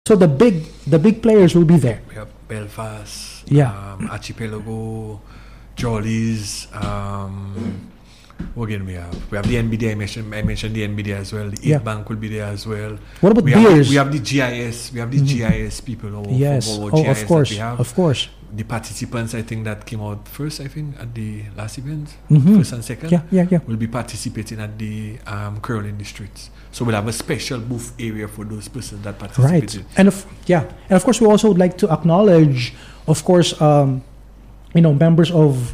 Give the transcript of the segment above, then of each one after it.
So the big players will be there. We have Belfast, Yeah. Archipelago, Jollies. What again we have? We have the NBD. I mentioned the NBD as well. The Yeah. Bank will be there as well. What about we beers? we have the GIS. We have the GIS people. Yes. From our Oh, GIS of course. that we have. Of course. The participants, I think, that came out first, I think, at the last event, Mhm. first and second, Yeah. will be participating at the curl in the streets. So we'll have a special booth area for those persons that Right. participated. And of course we also would like to acknowledge, of course, members of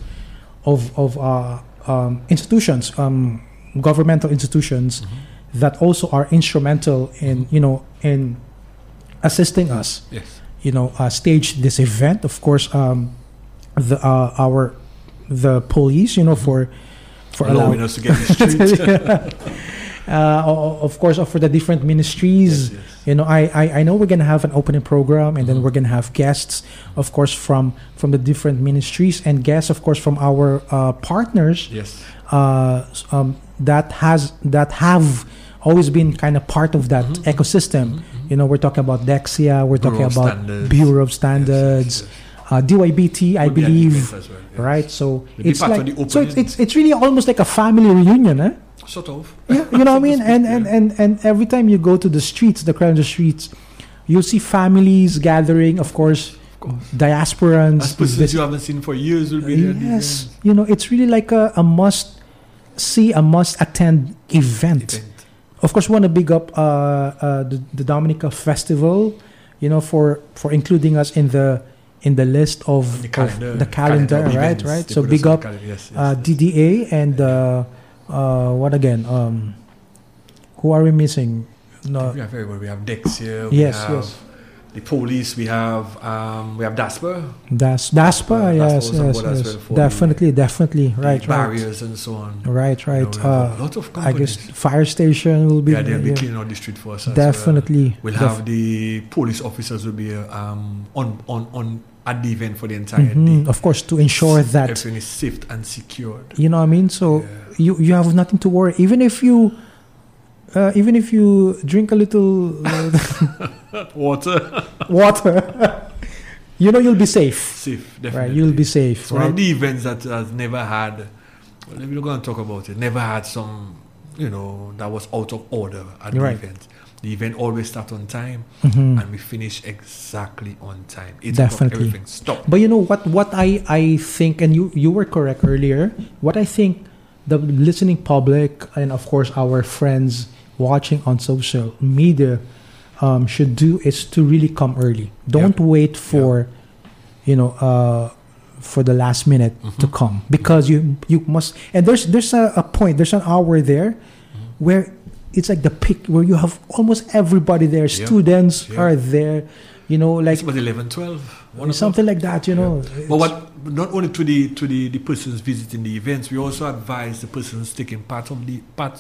institutions, governmental institutions that also are instrumental in assisting us. Yes. Stage this event. Of course, the police, for Allowing us to get the street. of course, for the different ministries. Yes. I know we're gonna have an opening program, and then we're gonna have guests, of course, from the different ministries, and guests, of course, from our partners. Yes. That have always been kind of part of that ecosystem. We're talking about Dexia, we're talking Bureau of about Standards. Bureau of Standards, DYBT, I Would be at the believe, event as well, yes. right? So Will be it's part of like the so opening. it's really almost like a family reunion, eh? Sort of. Yeah, you know what I mean? So to speak, And every time you go to the streets, the crowd on the streets, you'll see families gathering, of course, diasporans. As persons you haven't seen for years will be there. at the Yes, it's really like a must see, a must attend event. Of course, we want to big up the Dominica Festival, for including us in the list of The calendar. the calendar, of right? events. Right. They So put us big on the up calendar. Yes. DDA and what again? Who are we missing? No. We have everybody. We have Dex here. Yes, we have yes. the police. We have Dasper. DASPA, yes, was on board as well for definitely, right, the barriers and so on. right. We have a lot of I guess companies. fire station will be. Yeah, they'll be cleaning out the street for us. as Definitely. well. We'll have the police officers will be on at the event for the entire day. Of course, to ensure that everything is safe and secured. you know what I mean. So you have nothing to worry. Even if you drink a little Water. water, you'll be safe. Safe, definitely. Right, you'll be safe. It's one Right? of the events that has never had, well, we're going to talk about it, never had some, that was out of order at the Right. event. The event always starts on time Mhm. and we finish exactly on time. 8 Definitely. o'clock, everything stopped. But you know what I think, and you were correct earlier. What I think the listening public and of course our friends watching on social media should do is to really come early. Don't wait for for the last minute to come, because you must. And there's a point. There's an hour there where it's like the peak, where you have almost everybody there. Students are there. Like It's about 11, 12. something like that. But not only to the persons visiting the events, we also advise the persons taking part in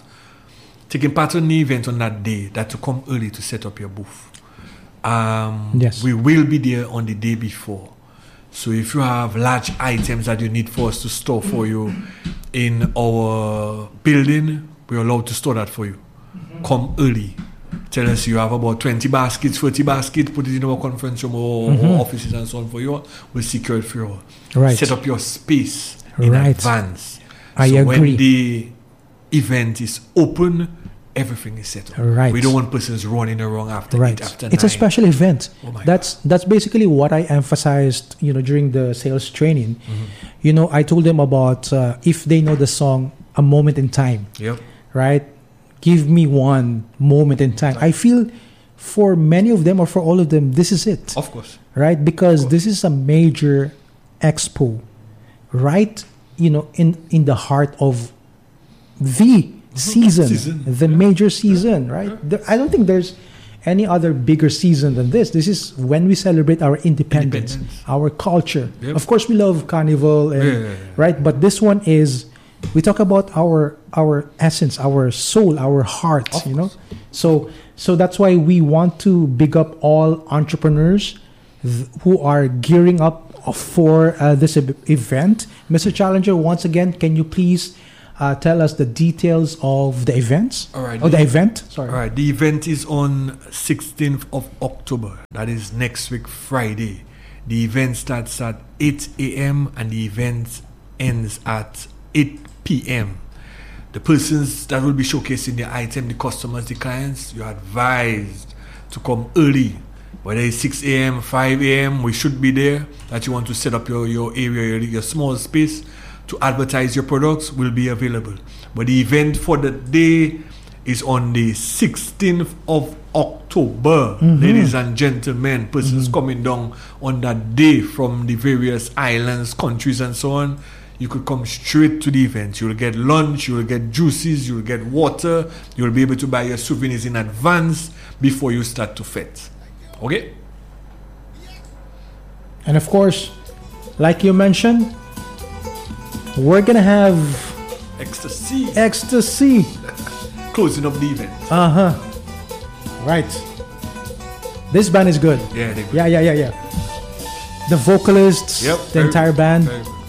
the event on that day, that to come early to set up your booth. Yes. We will be there on the day before. So if you have large items that you need for us to store for you in our building, we're allowed to store that for you. Come early. Tell us you have about 20 baskets, 40 baskets, put it in our conference room or offices and so on for you. We'll secure it for you. Right. Set up your space in Right. advance. I So when agree. the event is open, everything is set up. Right. We don't want persons running around after Right. 8, after It's a 9. special event. Oh my That's basically what I emphasized, during the sales training. I told them about if they know the song "A Moment in Time," Yep. right? Give me one moment in time. I feel for many of them, or for all of them, this is it, Of course. right? Because this is a major expo, right? In the heart of the season, the major season, right? I don't think there's any other bigger season than this. This is when we celebrate our independence. Our culture. Yep. Of course, we love carnival, and, Yeah. right? But this one is, we talk about our essence, our soul, our heart. So that's why we want to big up all entrepreneurs who are gearing up for this event. Mr. Challenger, once again, can you please tell us the details of the events. All right. The event. Sorry. All right. The event is on 16th of October. That is next week, Friday. The event starts at 8 a.m. and the event ends at 8 p.m. The persons that will be showcasing the item, the customers, the clients, you're advised to come early. Whether it's 6 a.m., 5 a.m., we should be there. That you want to set up your area, your small space to advertise your products will be available. But the event for the day is on the 16th of October. Ladies and gentlemen, persons coming down on that day from the various islands, countries and so on, you could come straight to the event. You will get lunch, you will get juices, you will get water, you will be able to buy your souvenirs in advance before you start to fet. Okay? And of course, like you mentioned, we're gonna have ecstasy closing of the event. Right. This band is good. Yeah, they're good. Yeah. The vocalists, the entire band. Very good.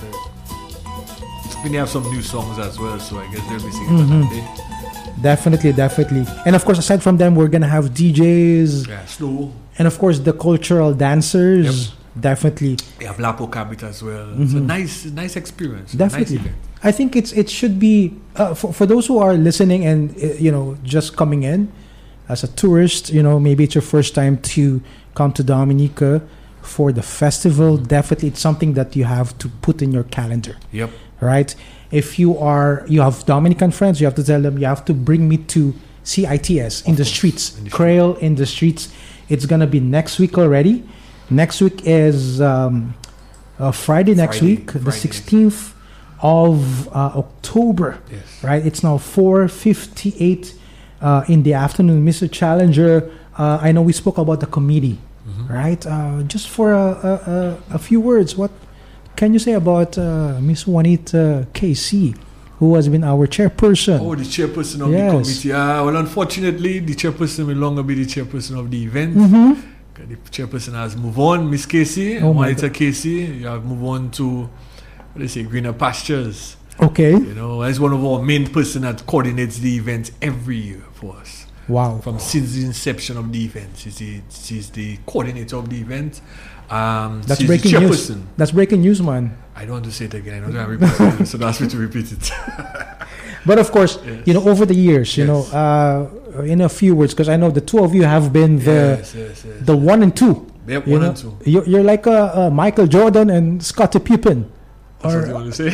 We have some new songs as well, so I guess they'll be singing on that day. Definitely. And of course, aside from them, we're gonna have DJs. Yeah, Snow. And of course, the cultural dancers. Definitely. We have Lapo Cabit as well. It's a nice experience. Definitely. Nice event. I think it should be for those who are listening and just coming in as a tourist. Maybe it's your first time to come to Dominica for the festival. Definitely, it's something that you have to put in your calendar. Yep. Right. If you have Dominican friends, you have to tell them you have to bring me to CITS in the streets, Creole in the streets. It's gonna be next week already. Next week is Friday next week, the 16th of October. Yes. Right. It's now 4:58 in the afternoon. Mr. Challenger, I know we spoke about the committee, right? Just for a few words, what can you say about Miss Juanita KC, who has been our chairperson? Oh, the chairperson of the committee. Well, unfortunately, the chairperson will no longer be the chairperson of the event. The chairperson has moved on, Miss Casey, Juanita Casey. You have moved on to, greener pastures. Okay. As one of our main person that coordinates the event every year for us. Wow. Since the inception of the event. She's the coordinator of the event. That's breaking news. That's breaking news, man. I don't want to say it again. I don't want to repeat it, so ask me to repeat it. But of course, over the years, in a few words, because I know the two of you have been the 1 and 2. Yep, 1 and 2. You're like Michael Jordan and Scottie Pippen. That's what you want to say?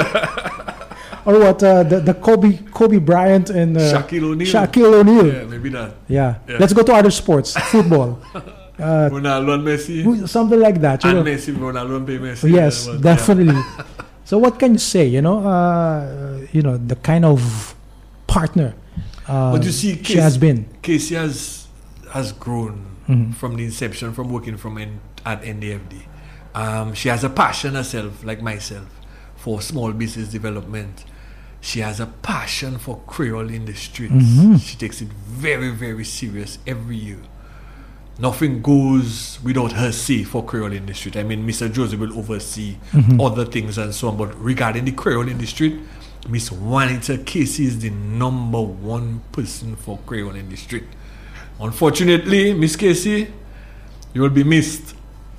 Or what? The Kobe Bryant and Shaquille O'Neal. Yeah, maybe that. Yeah. Let's go to other sports. Football. Ronaldo and Messi. Something like that. And Messi, Ronaldo and Messi. Yes, definitely. So what can you say? The kind of partner but you see, she has been. Casey has grown from the inception, from working at NDFD. She has a passion herself, like myself, for small business development. She has a passion for Creole in the streets. She takes it very, very serious every year. Nothing goes without her say for Creole in the street. I mean, Mr. Joseph will oversee other things and so on, but regarding the Creole in the street, Miss Juanita Casey is the number 1 person for Creole in the street. Unfortunately, Miss Casey, you will be missed.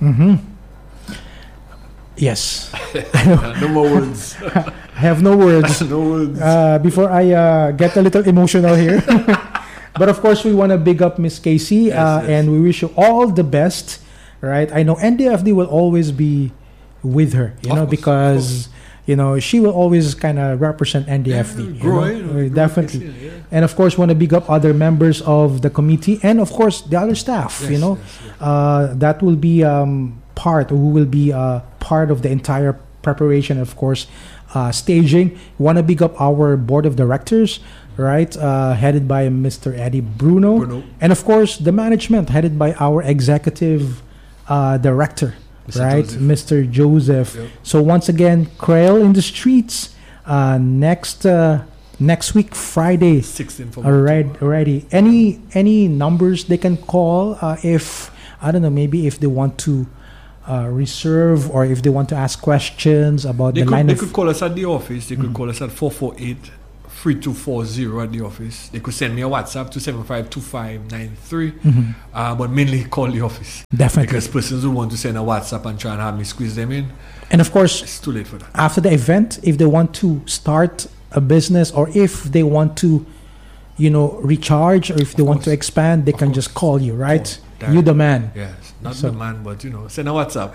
Yes. No more words. I have no words. No words. Before I get a little emotional here. But of course, we want to big up Miss Casey, and we wish you all the best. Right? I know NDFD will always be with her, because she will always kind of represent NDFD. Definitely. And of course, want to big up other members of the committee and of course the other staff. That will be who will be part of the entire preparation. Of course, staging. Want to big up our board of directors. Right, headed by Mr. Eddie Bruno, and of course the management headed by our executive director, Mr. Joseph. Yep. So once again, Creole in the streets next week Friday. 16th. Already. Any numbers they can call if maybe if they want to reserve, or if they want to ask questions about They line could, of... they could call us at the office. They could call us at 448-3240 at the office. They could send me a WhatsApp to 752593. But mainly call the office. Definitely. Because persons who want to send a WhatsApp and try and have me squeeze them in, And of course, it's too late for that. after the event, if they want to start a business, or if they want to, recharge, or if they want to expand, they can just call you, right? Direct. You the man. Yes, not So- the man, but send a WhatsApp.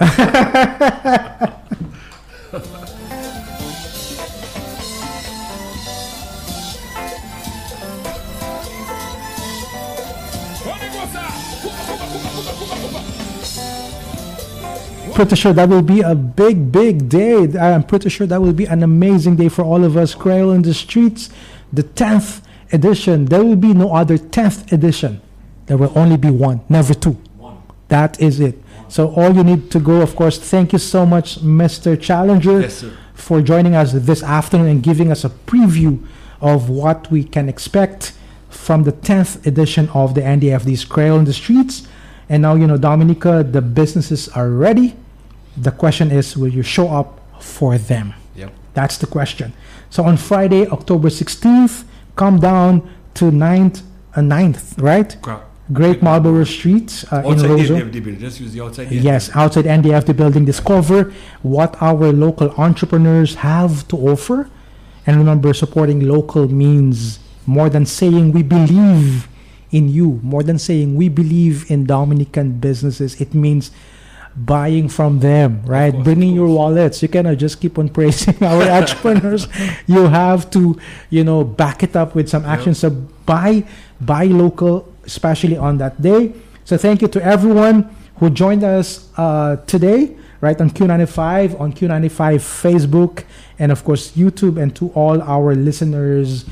Pretty sure that will be a big, big day. I'm pretty sure that will be an amazing day for all of us. Creole in the Streets, the 10th edition. There will be no other 10th edition. There will only be one, never two. That is it. So all you need to go, of course, thank you so much, Mr. Challenger, Yes, sir. for joining us this afternoon and giving us a preview of what we can expect from the 10th edition of the NDFD's Creole in the Streets. And now, Dominica, the businesses are ready. The question is, will you show up for them? Yep. That's the question. So on Friday, October 16th, come down to 9th, right? Great Marlborough Street in Outside Roseau. NDFD building. Just use the outside. Yes, outside NDFD building. Discover what our local entrepreneurs have to offer. And remember, supporting local means more than saying we believe in you, more than saying we believe in Dominican businesses. It means buying from them, right? course, Bringing of your course. wallets. You cannot just keep on praising our entrepreneurs. You have to, back it up with some action. So buy local, especially on that day. So thank you to everyone who joined us today, right, on Q95, on Q95 Facebook, and of course YouTube, and to all our listeners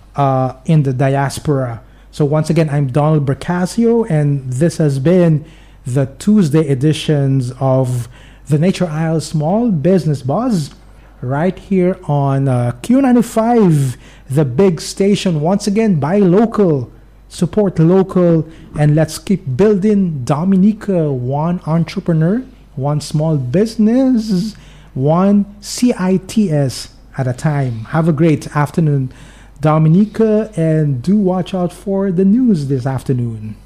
in the diaspora. So once again, I'm Donald Bercasio, and this has been the Tuesday editions of the Nature Isle Small Business Buzz, right here on Q95, the big station. Once again, buy local, support local, and let's keep building Dominica, one entrepreneur, one small business, one CITS at a time. Have a great afternoon, Dominica, and do watch out for the news this afternoon.